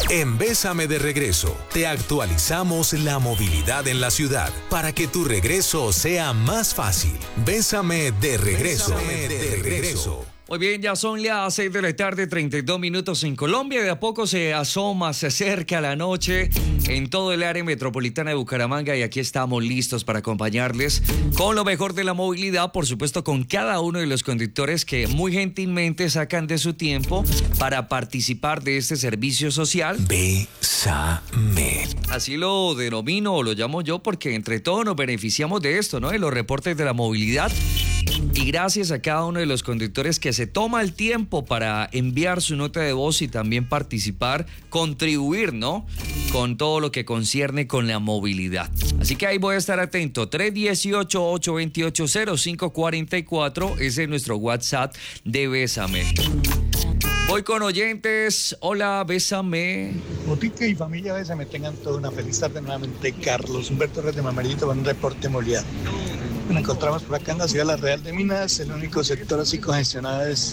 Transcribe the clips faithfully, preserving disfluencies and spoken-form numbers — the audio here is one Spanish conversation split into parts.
En Bésame de Regreso, te actualizamos la movilidad en la ciudad para que tu regreso sea más fácil. Bésame de Regreso. Bésame de regreso. Muy bien, ya son las seis de la tarde, treinta y dos minutos en Colombia. De a poco se asoma, se acerca la noche en todo el área metropolitana de Bucaramanga y aquí estamos listos para acompañarles con lo mejor de la movilidad, por supuesto con cada uno de los conductores que muy gentilmente sacan de su tiempo para participar de este servicio social. Bésame. Así lo denomino o lo llamo yo porque entre todos nos beneficiamos de esto, ¿no? De los reportes de la movilidad. Y gracias a cada uno de los conductores que se toma el tiempo para enviar su nota de voz y también participar, contribuir, ¿no? Con todo lo que concierne con la movilidad. Así que ahí voy a estar atento. tres uno ocho, ocho dos ocho, cero cinco cuatro cuatro, ese es nuestro WhatsApp de Bésame. Voy con oyentes. Hola, Bésame. Botica y familia Bésame, tengan toda una feliz tarde nuevamente. Carlos Humberto Red de Mamerito con un reporte de movilidad. Nos encontramos por acá en la ciudad de La Real de Minas. El único sector así congestionado es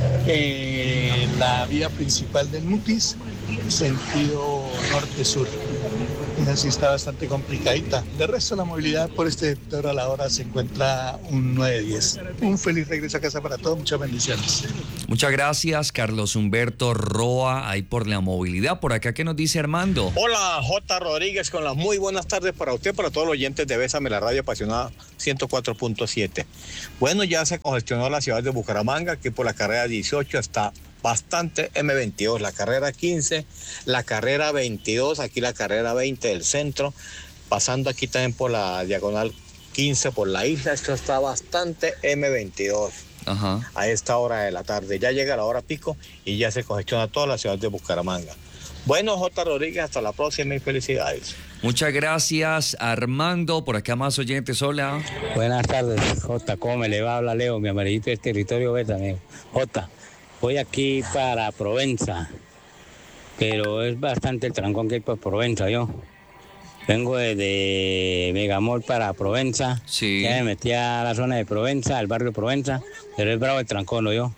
eh, la vía principal del Mutis, sentido norte-sur. Esa sí está bastante complicadita. De resto, la movilidad por este sector a la hora se encuentra un nueve diez. Un feliz regreso a casa para todos. Muchas bendiciones. Muchas gracias, Carlos Humberto Roa, ahí por la movilidad. Por acá, ¿qué nos dice Armando? Hola, J. Rodríguez, con las muy buenas tardes para usted, para todos los oyentes de Bésame, la radio apasionada ciento cuatro punto siete. Bueno, ya se congestionó la ciudad de Bucaramanga, que por la carrera dieciocho está bastante eme veintidós, la carrera quince, la carrera veintidós, aquí la carrera veinte del centro, pasando aquí también por la diagonal quince por la isla, esto está bastante eme veintidós. Ajá. A esta hora de la tarde. Ya llega la hora pico y ya se congestiona toda la ciudad de Bucaramanga. Bueno, J. Rodríguez, hasta la próxima y felicidades. Muchas gracias, Armando. Por acá más oyentes, hola. Buenas tardes, J. ¿Cómo me le va? Habla Leo, mi amarillito del territorio Bésame. J. Voy aquí para Provenza, pero es bastante el trancón que hay por Provenza, yo. Vengo desde Megamol para Provenza. Sí. Ya me metí a la zona de Provenza, al barrio de Provenza, pero es bravo el trancón, ¿no? Yo.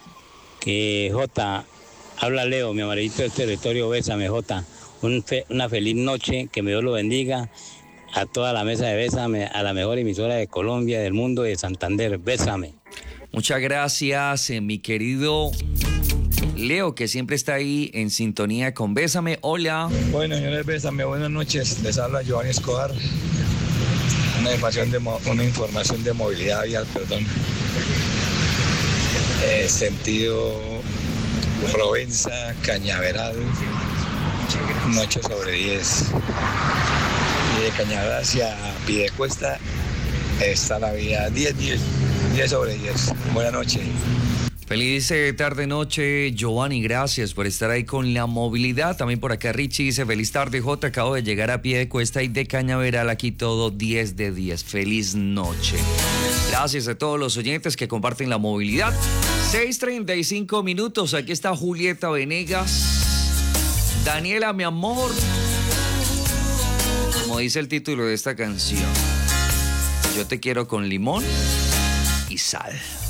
Que J, habla Leo, mi amarillito del territorio Bésame, J. Un fe, una feliz noche, que Dios lo bendiga a toda la mesa de Bésame, a la mejor emisora de Colombia, del mundo y de Santander. Bésame. Muchas gracias, eh, mi querido Leo, que siempre está ahí en sintonía con Bésame. Hola. Bueno, señores, Bésame, buenas noches. Les habla Giovanni Escobar. Una información de, una información de movilidad vial, perdón. Eh, sentido Provenza, Cañaveral, un ocho sobre diez. Y de Cañaveral hacia Piedecuesta está la vía diez diez. diez sobre diez. Buenas noches. Feliz tarde noche, Giovanni, gracias por estar ahí con la movilidad. También por acá Richie dice, feliz tarde, J, acabo de llegar a Piedecuesta y de Cañaveral, aquí todo diez de diez. Feliz noche. Gracias a todos los oyentes que comparten la movilidad. seis treinta y cinco minutos, aquí está Julieta Venegas. Daniela, mi amor. Como dice el título de esta canción, yo te quiero con limón y sal.